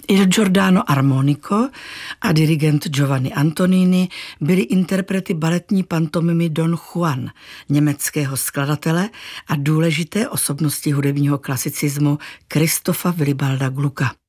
Il Giordano Armonico a dirigent Giovanni Antonini byli interprety baletní pantomimy Don Juan, německého skladatele a důležité osobnosti hudebního klasicismu Christopha Willibalda Glucka.